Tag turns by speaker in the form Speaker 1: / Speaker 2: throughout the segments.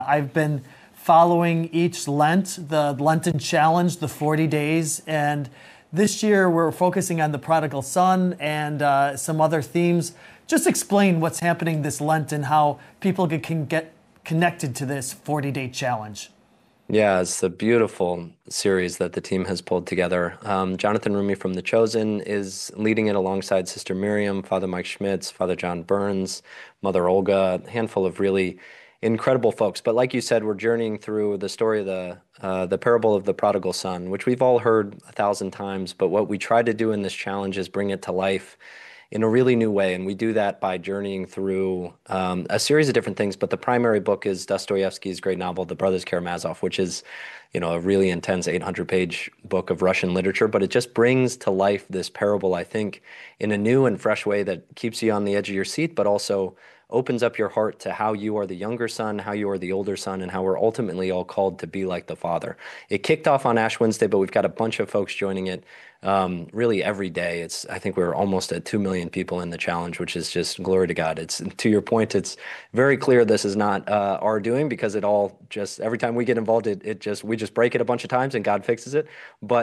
Speaker 1: I've been following each Lent, the Lenten challenge, the 40 days, and this year we're focusing on the prodigal son and some other themes. Just explain what's happening this Lent and how people can get connected to this 40-day challenge.
Speaker 2: Yeah, it's a beautiful series that the team has pulled together. Jonathan Rumi from The Chosen is leading it alongside Sister Miriam, Father Mike Schmitz, Father John Burns, Mother Olga, a handful of really incredible folks. But like you said, we're journeying through the story of the parable of the prodigal son, which we've all heard 1,000 times. But what we try to do in this challenge is bring it to life in a really new way. And we do that by journeying through a series of different things. But the primary book is Dostoevsky's great novel, The Brothers Karamazov, which is, a really intense 800-page book of Russian literature. But it just brings to life this parable, I think, in a new and fresh way that keeps you on the edge of your seat, but also opens up your heart to how you are the younger son, how you are the older son, and how we're ultimately all called to be like the Father. It kicked off on Ash Wednesday, but we've got a bunch of folks joining it really every day. I think we're almost at 2 million people in the challenge, which is just glory to God. It's, to your point, it's very clear this is not our doing, because it all just, every time we get involved, we just break it a bunch of times and God fixes it.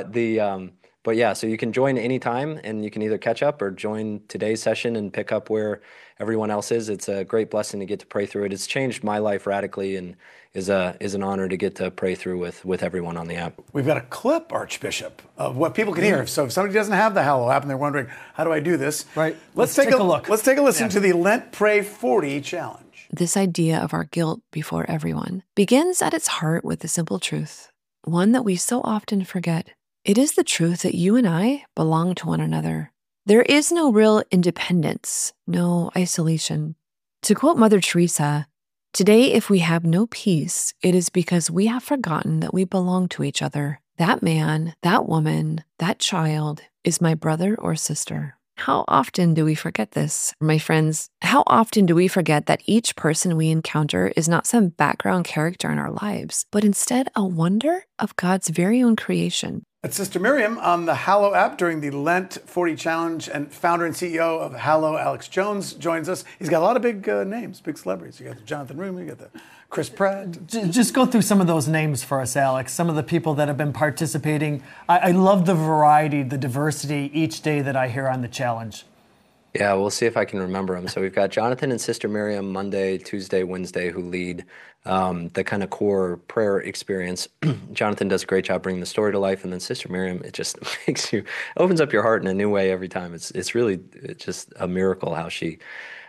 Speaker 2: But yeah, so you can join anytime, and you can either catch up or join today's session and pick up where everyone else is. It's a great blessing to get to pray through it. It's changed my life radically, and is an honor to get to pray through with everyone on the app.
Speaker 3: We've got a clip, Archbishop, of what people can hear. So if somebody doesn't have the Hallow app and they're wondering, how do I do this?
Speaker 1: Right.
Speaker 3: Let's take a look. Let's take a listen to the Lent Pray 40 challenge.
Speaker 4: This idea of our guilt before everyone begins at its heart with the simple truth, one that we so often forget. It is the truth that you and I belong to one another. There is no real independence, no isolation. To quote Mother Teresa, "Today, if we have no peace, it is because we have forgotten that we belong to each other. That man, that woman, that child is my brother or sister." How often do we forget this, my friends? How often do we forget that each person we encounter is not some background character in our lives, but instead a wonder of God's very own creation?
Speaker 3: That's Sister Miriam on the Hallow app during the Lent 40 challenge, and founder and CEO of Hallow, Alex Jones, joins us. He's got a lot of big names, big celebrities. You got the Jonathan Rumi, you got the Chris Pratt.
Speaker 1: Just go through some of those names for us, Alex. Some of the people that have been participating. I love the variety, the diversity each day that I hear on the challenge.
Speaker 2: Yeah, we'll see if I can remember them. So we've got Jonathan and Sister Miriam Monday, Tuesday, Wednesday, who lead the kind of core prayer experience. Jonathan does a great job bringing the story to life, and then Sister Miriam, it just opens up your heart in a new way every time. It's really just a miracle how she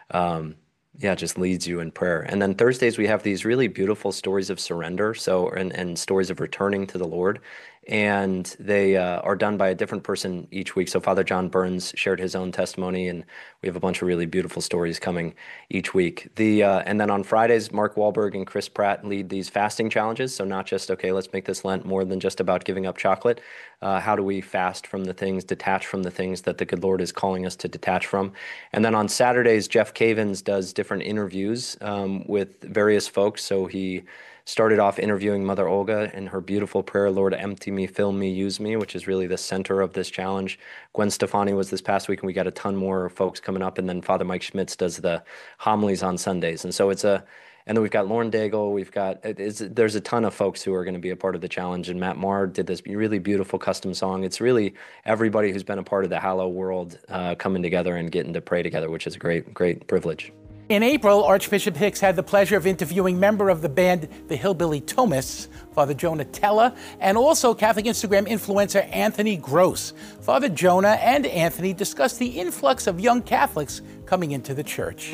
Speaker 2: just leads you in prayer. And then Thursdays we have these really beautiful stories of surrender, and stories of returning to the Lord. And they are done by a different person each week. So Father John Burns shared his own testimony, and we have a bunch of really beautiful stories coming each week. And then on Fridays, Mark Wahlberg and Chris Pratt lead these fasting challenges. So not just, okay, let's make this Lent more than just about giving up chocolate. How do we fast from the things, detach from the things that the good Lord is calling us to detach from? And then on Saturdays, Jeff Cavins does different interviews with various folks. So he started off interviewing Mother Olga and her beautiful prayer, "Lord, empty me, fill me, use me," which is really the center of this challenge. Gwen Stefani was this past week, and we got a ton more folks coming up. And then Father Mike Schmitz does the homilies on Sundays. And so and then we've got Lauren Daigle. There's a ton of folks who are going to be a part of the challenge. And Matt Maher did this really beautiful custom song. It's really everybody who's been a part of the Hallow world coming together and getting to pray together, which is a great, great privilege.
Speaker 5: In April, Archbishop Hicks had the pleasure of interviewing member of the band The Hillbilly Thomists, Father Jonah Tella, and also Catholic Instagram influencer Anthony Gross. Father Jonah and Anthony discussed the influx of young Catholics coming into the church.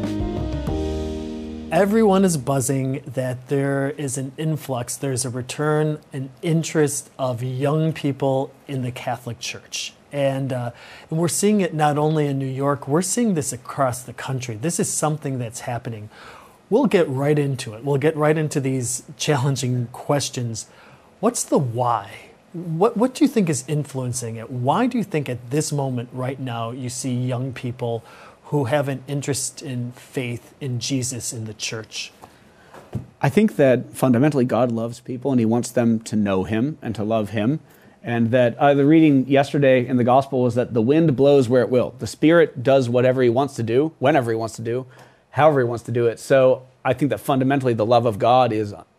Speaker 1: Everyone is buzzing that there is an influx, there's a return, an interest of young people in the Catholic Church. And we're seeing it not only in New York, we're seeing this across the country. This is something that's happening. We'll get right into it. We'll get right into these challenging questions. What's the why? What do you think is influencing it? Why do you think at this moment right now you see young people who have an interest in faith in Jesus in the church?
Speaker 6: I think that fundamentally God loves people and he wants them to know him and to love him. And that the reading yesterday in the gospel was that the wind blows where it will. The Spirit does whatever he wants to do, whenever he wants to do, however he wants to do it. So I think that fundamentally the love of God is